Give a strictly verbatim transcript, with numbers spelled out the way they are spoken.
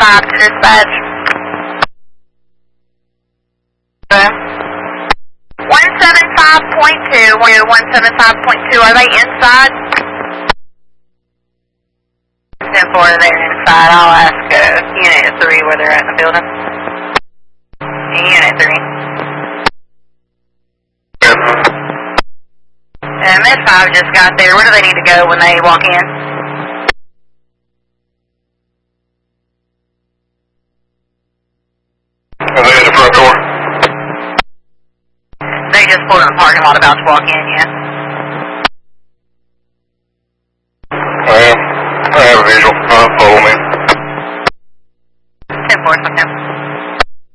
five to dispatch. one seven five point two, one seven five point two, are they inside? ten four, they're inside. I'll ask uh, Unit three where they're at in the building. Unit three. Uh, Med five just got there. Where do they need to go when they walk in? Are they in the front door? They just pulled in the parking lot about to walk in, yeah.